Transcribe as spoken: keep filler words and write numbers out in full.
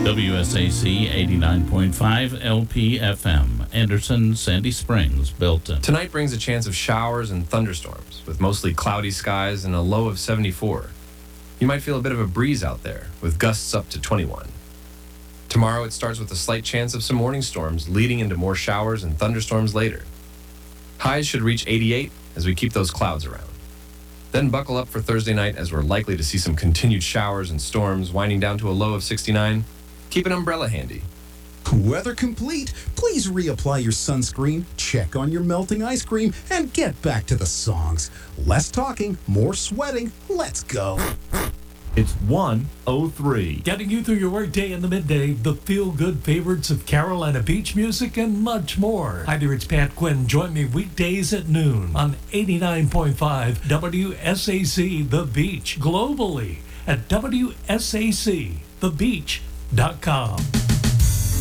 W S A C eighty-nine point five L P F M, Anderson, Sandy Springs, Belton. Tonight brings a chance of showers and thunderstorms, with mostly cloudy skies and a low of seventy-four. You might feel a bit of a breeze out there, with gusts up to twenty-one. Tomorrow it starts with a slight chance of some morning storms, leading into more showers and thunderstorms later. Highs should reach eighty-eight as we keep those clouds around. Then buckle up for Thursday night, as we're likely to see some continued showers and storms, winding down to a low of sixty-nine. Keep an umbrella handy. Weather complete. Please reapply your sunscreen, check on your melting ice cream, and get back to the songs. Less talking, more sweating. Let's go. It's one oh three. Getting you through your workday in the midday, the feel-good favorites of Carolina beach music, and much more. Hi there, it's Pat Quinn. Join me weekdays at noon on eighty-nine point five W S A C The Beach, globally at W S A C the beach dot com.